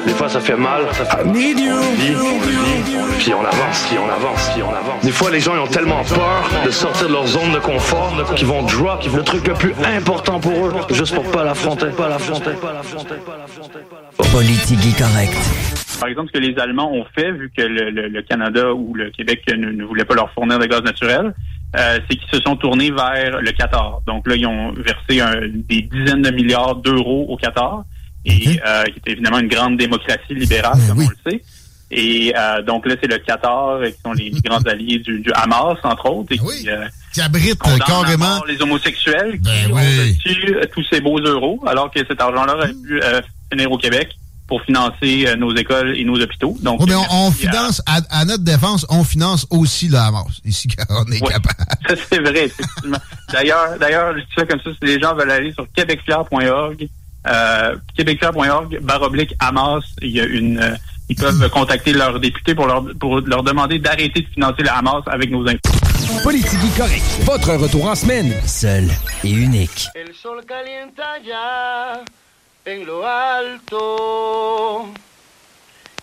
Des fois, ça fait mal. On le vit, puis on avance. Des fois, les gens ils ont tellement peur de sortir de leur zone de confort qu'ils vont drop le truc le plus important pour eux, juste pour pas l'affronter. Politique correct. Par exemple, ce que les Allemands ont fait, vu que le Canada ou le Québec ne voulaient pas leur fournir de gaz naturel, c'est qu'ils se sont tournés vers le Qatar. Donc là, ils ont versé des dizaines de milliards d'euros au Qatar, et qui est évidemment une grande démocratie libérale, comme on le sait. Et donc là, c'est le Qatar qui sont les grands alliés du Hamas, entre autres, et qui abrite carrément les homosexuels qui ont reçu tous ces beaux euros, alors que cet argent-là aurait pu finir au Québec pour financer nos écoles et nos hôpitaux. Donc, mais on finance, à notre défense, on finance aussi le Hamas, ici, quand on est capable. Ça, c'est vrai, effectivement. D'ailleurs, je dis ça comme ça, si les gens veulent aller sur québecfier.org, québecfier.org/Hamas, il y a ils peuvent contacter leurs députés pour leur demander d'arrêter de financer le Hamas avec nos impôts. Politique correct. Votre retour en semaine. Seul et unique. El sol calienta ya en lo alto.